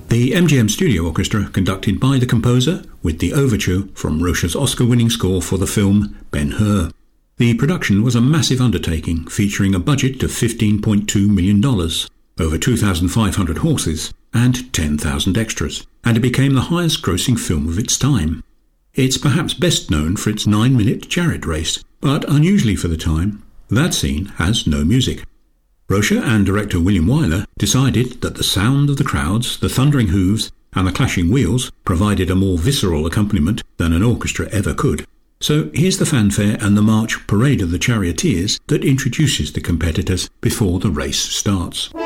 The MGM Studio Orchestra, conducted by the composer, with the overture from Rocha's Oscar-winning score for the film Ben-Hur. The production was a massive undertaking, featuring a budget of $15.2 million, over 2,500 horses, and 10,000 extras, and it became the highest-grossing film of its time. It's perhaps best known for its 9-minute chariot race, but unusually for the time, that scene has no music. Rocha and director William Wyler decided that the sound of the crowds, the thundering hooves, and the clashing wheels provided a more visceral accompaniment than an orchestra ever could. So here's the fanfare and the march Parade of the Charioteers that introduces the competitors before the race starts.